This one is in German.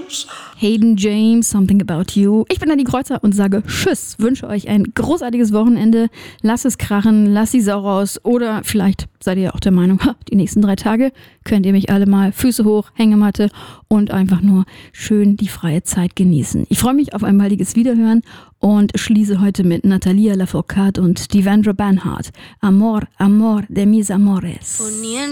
Hayden James, Something About You. Ich bin Dani Kreuzer und sage Tschüss, wünsche euch ein großartiges Wochenende. Lasst es krachen, lasst die Sau raus. Oder vielleicht seid ihr auch der Meinung, die nächsten 3 Tage könnt ihr mich alle mal Füße hoch, Hängematte und einfach nur schön die freie Zeit genießen. Ich freue mich auf ein baldiges Wiederhören und schließe heute mit Natalia Lafourcade und Devendra Banhart. Amor, amor de mis amores.